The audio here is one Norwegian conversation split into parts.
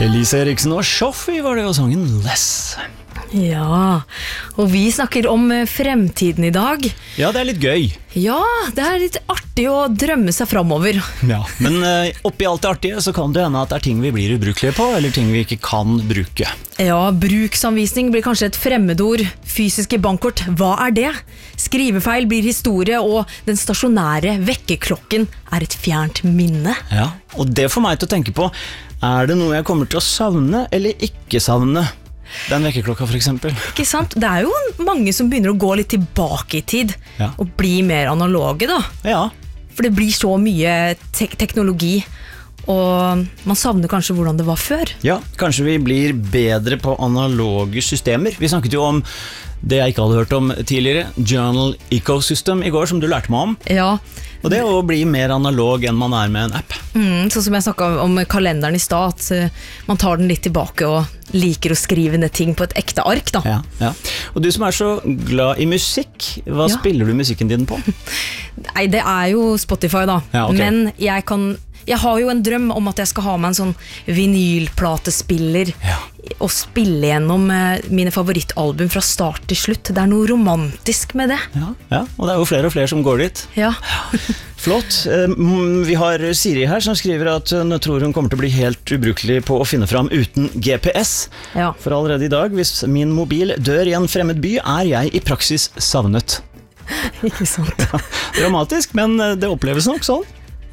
Elise Eriksen og Shoffi var det, og sangen Less. Ja, og vi snakker om fremtiden i dag. Ja, det er litt gøy. Ja, det er litt artig å drømme seg fremover. Ja, men oppi alt det artige så kan det hende at det er ting vi blir ubrukelige på, eller ting vi ikke kan bruke. Ja, bruksanvisning blir kanskje et fremmedord. Fysiske bankkort, hva er det? Skrivefeil blir historie, og den stasjonære vekkerklokken er et fjernt minne. Ja, og det får meg til å tenke på, er det noe jeg kommer til å savne eller ikke savne? Den vekkerklokka for eksempel. Ikke sant? Det er jo mange som begynner å gå litt tilbake i tid, og bli mer analoge da. Ja. For det blir så mye teknologi, og man savner kanskje hvordan det var før. Ja, kanskje vi blir bedre på analoge systemer. Vi snakket jo om det jeg ikke hadde hørt om tidligere, Journal Ecosystem i går, som du lærte meg om. Ja. Og det å bli mer analog enn man er med en app. Sånn som jeg snakket om kalenderen i stad, at man tar den litt tilbake og liker å skrive ned ting på et ekte ark da. Ja, ja. Og du som er så glad i musikk, hva spiller du musikken din på? Nei, det er jo Spotify da. Ja, ok. Men jeg har jo en drøm om at jeg skal ha med en sånn vinylplatespiller og spille gjennom mine favorittalbum fra start til slutt. Det er noe romantisk med det. Ja, og det er jo flere og flere som går dit. Ja. Flott. Vi har Siri her som skriver at hun tror hun kommer til å bli helt ubrukelig på å finne fram uten GPS. Ja. For allerede i dag, hvis min mobil dør i en fremmed by, er jeg i praksis savnet. Ikke sant? Ja, dramatisk, men det oppleves nok sånn.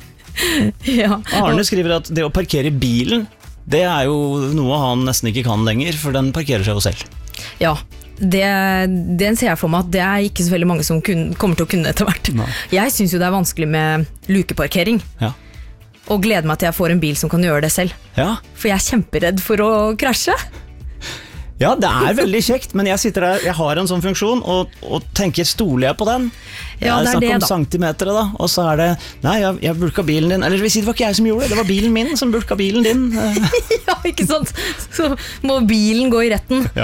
Ja. Arne skriver at det å parkere bilen, det er jo noe han nesten ikke kan lenger, for den parkerer seg jo selv. Ja, den ser jeg for meg at det er ikke så veldig mange som kommer til å kunne etter hvert. Nei. Jeg synes jo det er vanskelig med lukeparkering, og gleder meg til jeg får en bil som kan gjøre det selv. Ja. For jeg er kjemperedd for å krasje. Ja, det er veldig kjekt, men jeg sitter der, jeg har en sånn funksjon, og tenker, stoler jeg på den? Ja, det er det da. Centimeter da, og så er det, nei, jeg bulka bilen din, eller det vil si, det var ikke jeg som gjorde det, det var bilen min som bulka bilen din. Ja, ikke sant? Så må bilen gå i retten. Ja.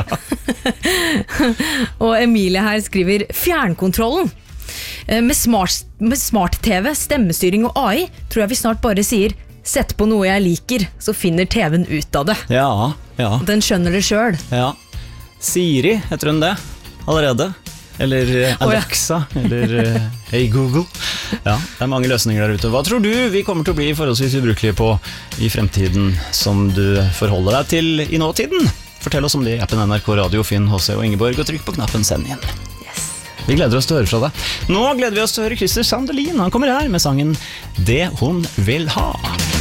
Og Emilie her skriver, fjernkontrollen. Med smart-TV, stemmestyring og AI, tror jeg vi snart bare sier, sett på noe jeg liker, så finner TV-en ut av det. Ja, ja. Den skjønner det selv. Ja. Siri, heter hun det? Allerede? Eller Alexa, eller Hey Google. Ja, det er mange løsninger der ute. Hva tror du vi kommer til å bli forholdsvis ubrukelige på i fremtiden, som du forholder deg til i nåtiden? Fortell oss om det i appen NRK Radio, Finn, HC og Ingeborg, og trykk på knappen send inn. Yes. Vi gleder oss til å høre fra deg. Nå gleder vi oss til å høre Christer Sandelin. Han kommer her med sangen Det hun vil ha.